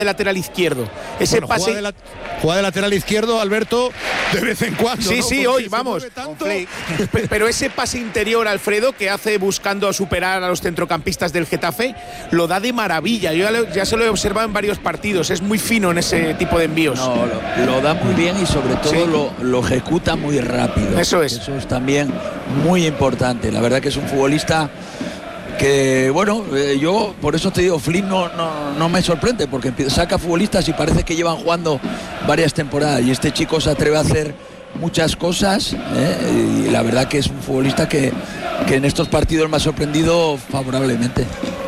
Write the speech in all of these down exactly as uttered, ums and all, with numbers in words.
de lateral izquierdo. Ese bueno, pase. Juega de, la, juega de lateral izquierdo, Alberto, de vez en cuando. Sí, ¿no? sí, Porque hoy, se vamos. mueve tanto. Pero ese pase interior, Alfredo, que hace buscando superar a los centrocampistas del Getafe, lo da de maravilla. Yo ya, lo, ya se lo he observado en varios partidos. Es muy fino en ese tipo de envíos. No, lo, lo da muy bien y sobre todo sí. lo, lo ejecuta muy rápido. Eso es. Eso es también muy importante. La verdad que es un futbolista que, bueno, eh, yo por eso te digo, Flynn no, no, no me sorprende, porque saca futbolistas y parece que llevan jugando varias temporadas, y este chico se atreve a hacer muchas cosas, eh, y la verdad que es un futbolista que, que en estos partidos me ha sorprendido favorablemente.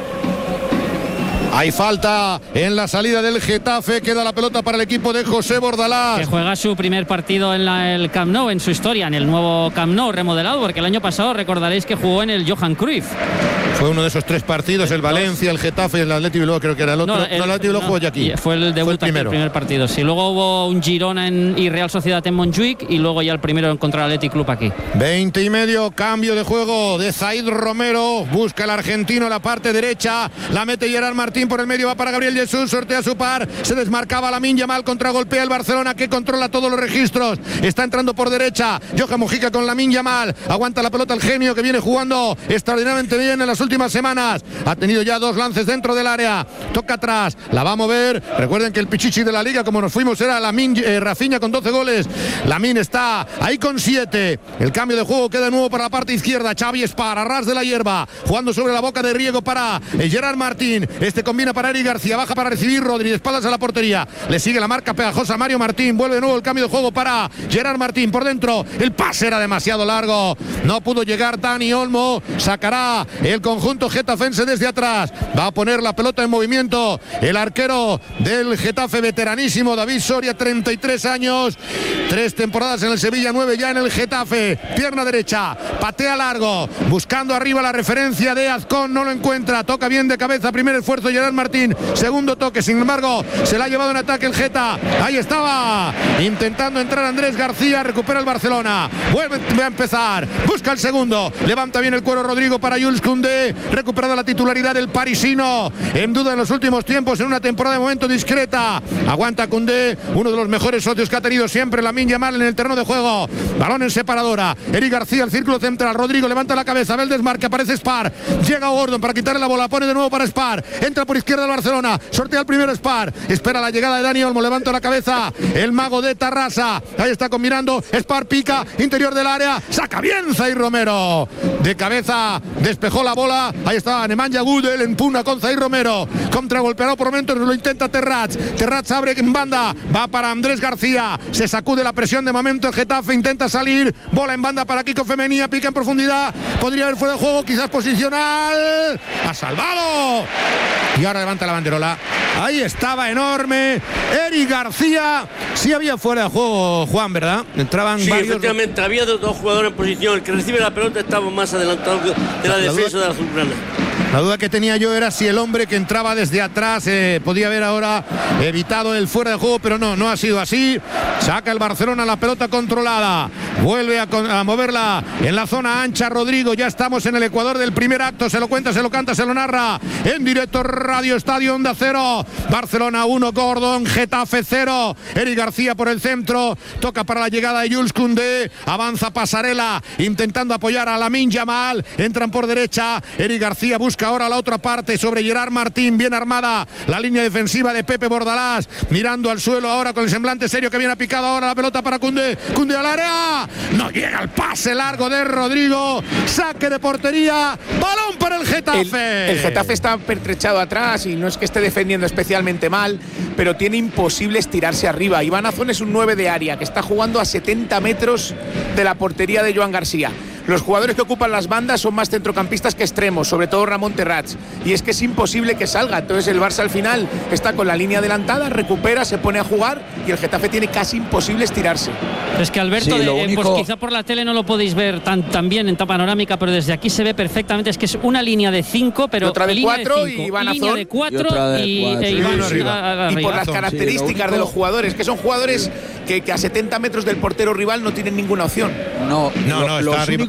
Hay falta en la salida del Getafe, queda la pelota para el equipo de José Bordalás. Que juega su primer partido en la, el Camp Nou, en su historia, en el nuevo Camp Nou remodelado, porque el año pasado recordaréis que jugó en el Johan Cruyff. Fue uno de esos tres partidos, el Valencia, el Getafe y el Atleti Bilbao, creo que era el otro. No, el, no, el Atleti Bilbao no, jugó ya aquí. Fue el debut, fue el, aquí, el primer partido. Sí, luego hubo un Girona en, y Real Sociedad en Montjuic, y luego ya el primero contra el Athletic Club aquí. veinte y medio, cambio de juego de Zaid Romero, busca el argentino la parte derecha, la mete Gerard Martín por el medio, va para Gabriel Jesús, sortea su par, se desmarcaba Lamine Yamal, contragolpea el Barcelona, que controla todos los registros, está entrando por derecha, Johan Mojica con Lamine Yamal, aguanta la pelota el genio, que viene jugando extraordinariamente bien en las últimas semanas. Ha tenido ya dos lances dentro del área. Toca atrás, la va a mover. Recuerden que el pichichi de la liga, como nos fuimos, era Lamine, eh, Rafinha con doce goles. Lamine está ahí con siete. El cambio de juego queda de nuevo para la parte izquierda. Xavi Espar, a ras de la hierba, jugando sobre la boca de riego para eh, Gerard Martín. Este combina para Eric García, baja para recibir Rodri, de espaldas a la portería. Le sigue la marca pegajosa Mario Martín. Vuelve de nuevo el cambio de juego para Gerard Martín por dentro. El pase era demasiado largo. No pudo llegar Dani Olmo. Sacará el conjunto getafense desde atrás, va a poner la pelota en movimiento el arquero del Getafe, veteranísimo David Soria, treinta y tres años, tres temporadas en el Sevilla, nueve ya en el Getafe. Pierna derecha, patea largo, buscando arriba la referencia de Azcón, no lo encuentra, toca bien de cabeza, primer esfuerzo Gerard Martín, segundo toque, sin embargo se la ha llevado en ataque el Geta. Ahí estaba intentando entrar Andrés García, recupera el Barcelona, vuelve a empezar, busca el segundo, levanta bien el cuero Rodrigo para Jules Koundé, recuperada la titularidad del parisino, en duda en los últimos tiempos, en una temporada de momento discreta. Aguanta Koundé, uno de los mejores socios que ha tenido siempre Lamine Yamal en el terreno de juego. Balón en separadora, Eric García, el círculo central, Rodrigo levanta la cabeza, ve el desmarque, aparece Spar, llega Gordon para quitarle la bola, pone de nuevo para Spar, entra por izquierda el Barcelona, sortea el primero Spar, espera la llegada de Dani Olmo, levanta la cabeza, el mago de Tarrasa, ahí está combinando, Spar pica, interior del área, saca bien Zaid Romero, de cabeza, despejó la bola, ahí está Nemanja Gudel, empuna con Zaid Romero, contragolpeado por momentos, lo intenta Terrats, Terrats abre en banda, va para Andrés García, se sacude la presión de momento el Getafe, intenta salir, bola en banda para Kiko Femenía, pica en profundidad, podría haber fuera de juego, quizás posicional, ha salvado, y ahora levanta la banderola, ahí estaba enorme, Eric García, sí había fuera de juego, Juan, ¿verdad? Entraban sí, varios... efectivamente, había dos, dos jugadores en posición, el que recibe la pelota estaba más adelantado de la, la defensa duda... de la azulgrana. La duda que tenía yo era si el hombre que entraba desde atrás eh, podía haber ahora evitado el fuera de juego, pero no, no ha sido así. Saca el Barcelona la pelota controlada, vuelve a, a moverla en la zona ancha Rodrigo, ya estamos en el ecuador del primer acto, se lo cuenta, se lo canta, se lo narra en directo Radio Estadio Onda Cero. Barcelona uno, Gordon, Getafe cero, Eric García por el centro, toca para la llegada de Jules Koundé, avanza Pasarela intentando apoyar a Lamine Yamal, entran por derecha, Eric García busca ahora la otra parte sobre Gerard Martín, bien armada la línea defensiva de Pepe Bordalás, mirando al suelo ahora con el semblante serio, que viene a picado ahora la pelota para Koundé, Koundé al área, no llega el pase largo de Rodrigo, saque de portería, balón para el Getafe. El, el Getafe está pertrechado atrás y no es que esté defendiendo especialmente mal, pero tiene imposible estirarse arriba. Iván Azón es un nueve de área que está jugando a setenta metros de la portería de Joan García. Los jugadores que ocupan las bandas son más centrocampistas que extremos, sobre todo Ramón Terrats, y es que es imposible que salga. Entonces el Barça al final está con la línea adelantada, recupera, se pone a jugar y el Getafe tiene casi imposible estirarse. Es que Alberto, sí, de, único... pues quizá por la tele no lo podéis ver tan, tan bien en panorámica, pero desde aquí se ve perfectamente. Es que es una línea de cinco, pero otra de cuatro y Iván Azón, línea de cuatro y, y, e Iván arriba. Y por las características sí, único... de los jugadores, que son jugadores que, que a setenta metros del portero rival no tienen ninguna opción. No, no, lo, no, está los arriba, únicos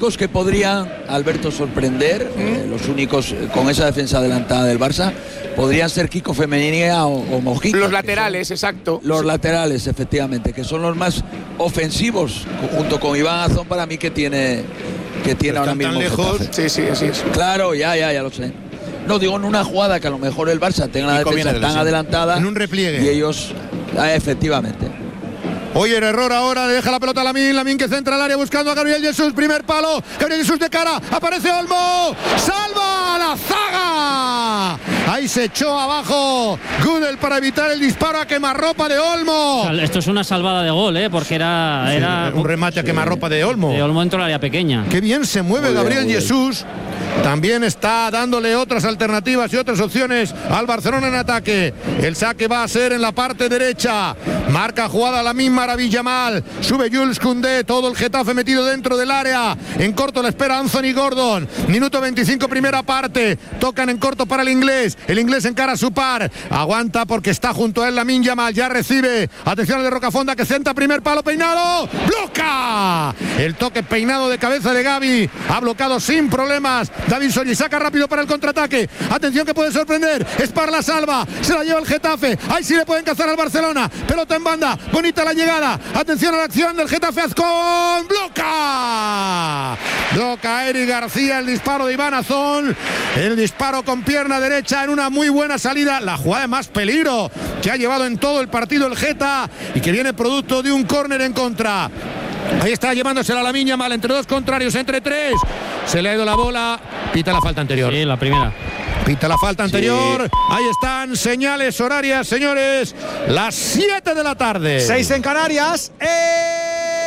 únicos que podrían, Alberto, sorprender, ¿Mm? eh, los únicos eh, con esa defensa adelantada del Barça, podrían ser Kiko Femenía o, o Mojica. Los laterales, exacto. Los sí. laterales, efectivamente, que son los más ofensivos, junto con Iván Azón, para mí que tiene, que tiene ahora mismo. Tan lejos. Sí, sí, así es. Claro, ya, ya, ya lo sé. No, digo en una jugada que a lo mejor el Barça tenga la defensa tan sí. adelantada. En un repliegue. Y ellos, ah, efectivamente. Oye, el error ahora, le deja la pelota a Lamín, Lamín que centra el área buscando a Gabriel Jesús, primer palo, Gabriel Jesús de cara, aparece Olmo, salva la zaga, ahí se echó abajo Gudel para evitar el disparo a quemarropa de Olmo. Esto es una salvada de gol, ¿eh? Porque era, sí, era un remate a quemarropa de Olmo. De Olmo dentro del área pequeña. Qué bien se mueve muy Gabriel bien, Jesús. También está dándole otras alternativas y otras opciones al Barcelona en ataque. El saque va a ser en la parte derecha. Marca jugada la misma Maravilla mal. Sube Jules Koundé. Todo el Getafe metido dentro del área. En corto la espera Anthony Gordon. Minuto veinticinco, primera parte. Tocan en corto para el inglés. El inglés encara a su par. Aguanta porque está junto a él Lamine Yamal. Ya recibe. Atención al de Rocafonda que centra primer palo peinado. ¡Bloca! El toque peinado de cabeza de Gavi. Ha bloqueado sin problemas. David Soria saca rápido para el contraataque. Atención que puede sorprender. Spar la salva. Se la lleva el Getafe. Ahí sí le pueden cazar al Barcelona. Pelota en banda. Bonita la llegada. Atención a la acción del Getafe. Azcón. Bloca. Bloca Eric García. El disparo de Iván Azón. El disparo con pierna derecha en una muy buena salida. La jugada de más peligro que ha llevado en todo el partido el Geta y que viene producto de un córner en contra. Ahí está llevándosela la Lamine Yamal entre dos contrarios, entre tres. Se le ha ido la bola. Pita la falta anterior. Sí, la primera. Pita la falta anterior. Sí. Ahí están señales horarias, señores. Las siete de la tarde. seis en Canarias. ¡Eh!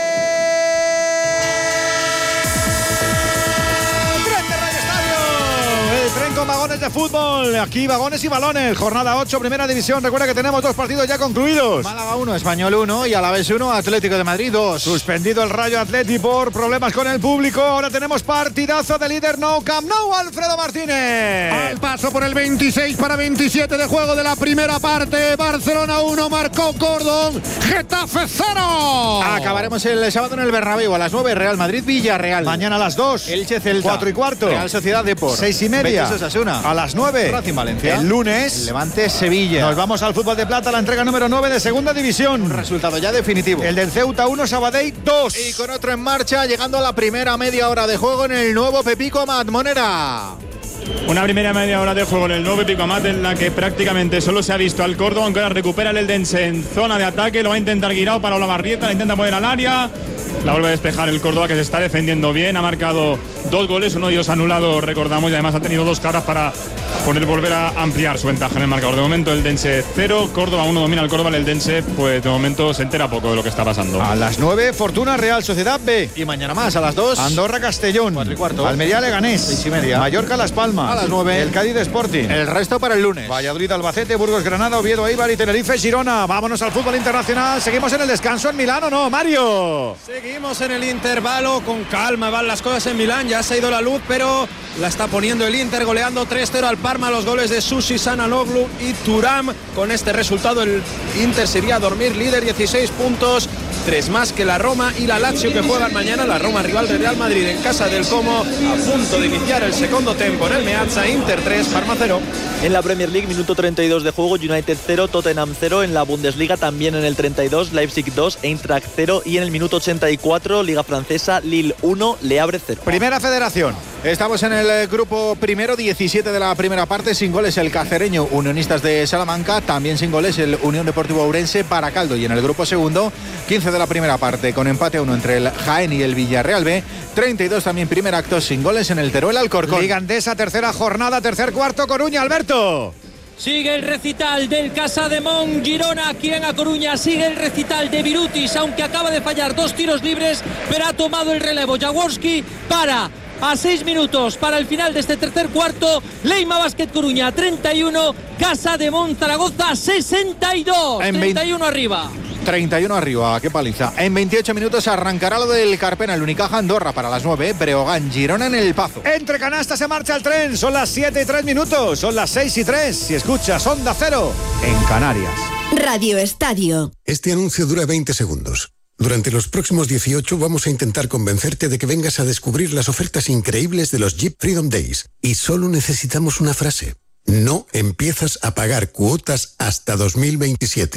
Con vagones de fútbol, aquí vagones y balones, jornada ocho, primera división. Recuerda que tenemos dos partidos ya concluidos. Málaga uno, Español uno y Alavés uno, Atlético de Madrid dos. Suspendido el Rayo Atleti por problemas con el público. Ahora tenemos partidazo de líder Nou Camp Nou, Alfredo Martínez. Al paso por el veintiséis para veintisiete de juego de la primera parte. Barcelona uno, marcó Gordon, Getafe cero. Acabaremos el sábado en el Bernabéu a las nueve, Real Madrid Villarreal. Mañana a las dos, Elche Celta. cuatro y cuarto, Real Sociedad Depor. seis y media. Osasuna. A las nueve, Racing Valencia. El lunes, el Levante Sevilla. Nos vamos al fútbol de plata, la entrega número nueve de segunda división. Un resultado ya definitivo. El del Ceuta uno, Sabadell dos. Y con otro en marcha, llegando a la primera media hora de juego en el nuevo Pepico Amat. Monera. Una primera media hora de juego en el nuevo Pepico Amat en la que prácticamente solo se ha visto al Córdoba, aunque ahora recupera el Eldense en zona de ataque. Lo va a intentar Guirao para Olavarrieta, la intenta poner al área. La vuelve a despejar el Córdoba, que se está defendiendo bien. Ha marcado dos goles, uno de ellos anulado, recordamos, y además ha tenido dos caras para poder volver a ampliar su ventaja en el marcador. De momento el Eldense cero, Córdoba uno, domina el Córdoba. El Eldense pues de momento se entera poco de lo que está pasando. A las nueve, Fortuna Real Sociedad B. Y mañana más a las dos, Andorra Castellón. cuatro y cuarto. Almería Leganés. seis y media. Mallorca Las Palmas. A las nueve. El Cádiz Sporting. El resto para el lunes. Valladolid Albacete, Burgos Granada, Oviedo Eibar y Tenerife Girona. Vámonos al fútbol internacional. Seguimos en el descanso en Milán, ¿o no, Mario? Seguimos en el intervalo, con calma van las cosas en Milán. Ya se ha ido la luz, pero la está poniendo el Inter, goleando tres cero al Parma. Los goles de Susi, Sananoglu y Thuram. Con este resultado el Inter sería a dormir líder, dieciséis puntos, tres más que la Roma y la Lazio, que juegan mañana. La Roma, rival del Real Madrid, en casa del Como, a punto de iniciar el segundo tempo en el Meazza. Inter tres, Parma cero. En la Premier League, minuto treinta y dos de juego, United cero, Tottenham cero. En la Bundesliga también en el treinta y dos, Leipzig dos, Eintracht cero. Y en el minuto ochenta y cuatro, Liga Francesa, Lille uno, Le Havre cero. Primera Federación. Estamos en el grupo primero, diecisiete de la primera parte, sin goles el Cacereño, Unionistas de Salamanca, también sin goles el Unión Deportivo Ourense, Baracaldo. Y en el grupo segundo, quince de la primera parte, con empate a uno entre el Jaén y el Villarreal B, treinta y dos también primer acto sin goles en el Teruel Alcorcón. Liga Andesa, tercera jornada, tercer cuarto, Coruña, Alberto. Sigue el recital del Casademont Girona aquí en A Coruña. Sigue el recital de Virutis, aunque acaba de fallar dos tiros libres, pero ha tomado el relevo Jaworski para... A seis minutos para el final de este tercer cuarto. Leima Basket Coruña treinta y uno, Casademont Zaragoza sesenta y dos, treinta y uno arriba. treinta y uno arriba, qué paliza. En veintiocho minutos arrancará lo del Carpena, el Unicaja Andorra para las nueve, Breogán Girona en el Pazo. Entre canastas se marcha el tren, son las siete y tres minutos, son las seis y tres. Si escuchas Onda Cero en Canarias. Radio Estadio. Este anuncio dura veinte segundos. Durante los próximos dieciocho vamos a intentar convencerte de que vengas a descubrir las ofertas increíbles de los Jeep Freedom Days. Y solo necesitamos una frase. No empiezas a pagar cuotas hasta dos mil veintisiete.